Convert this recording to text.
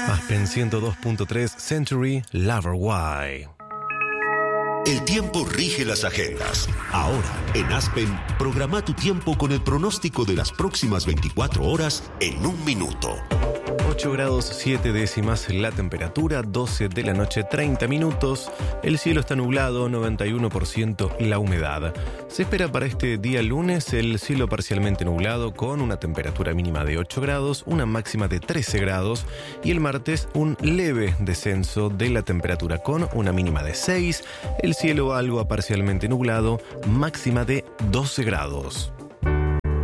Aspen 102.3 Century Lover Why. El tiempo rige las agendas. Ahora, en Aspen, programa tu tiempo con el pronóstico de las próximas 24 horas en un minuto. 8 grados 7 décimas la temperatura, 12 de la noche 30 minutos. El cielo está nublado, 91% la humedad. Se espera para este día lunes el cielo parcialmente nublado con una temperatura mínima de 8 grados, una máxima de 13 grados. Y el martes un leve descenso de la temperatura con una mínima de 6. El cielo algo parcialmente nublado, máxima de 12 grados.